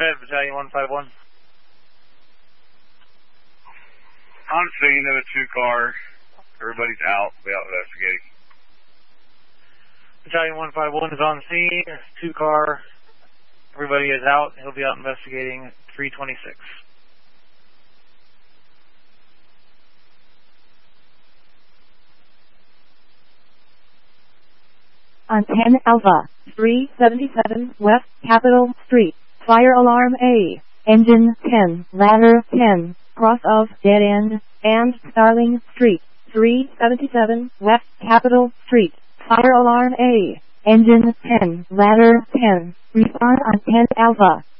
ahead, Battalion 151. On scene of a 2-car. Everybody's out. We'll be out investigating. Battalion 151 is on scene. 2-car. Everybody is out. He'll be out investigating 326. On 10 Alpha, 377 West Capitol Street, fire alarm A, engine 10, ladder 10, cross of dead end, and Starling Street, 377 West Capitol Street, fire alarm A, engine 10, ladder 10, respond on 10 Alpha.